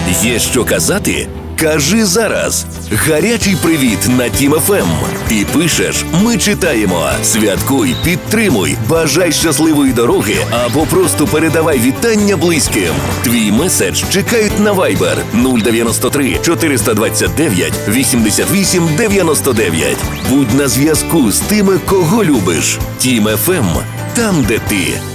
Є що казати? Кажи зараз. Гарячий привіт на Тім ФМ. Ти пишеш, ми читаємо. Святкуй, підтримуй, бажай щасливої дороги або просто передавай вітання близьким. Твій меседж чекають на Viber 093 429 88 99. Будь на зв'язку з тими, кого любиш. Тім ФМ. Там, де ти.